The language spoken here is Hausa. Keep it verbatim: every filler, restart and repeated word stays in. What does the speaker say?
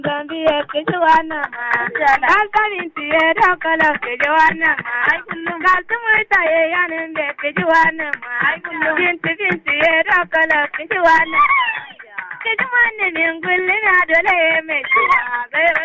Gambia ke jawana ma kalkalin tiye da kala ke jawana ma ai kullum kaltumu taye yanin da ke jawana ma ai kullum binti binti ye da kala ke jawana ke jawana min gullina dole me kiwa ga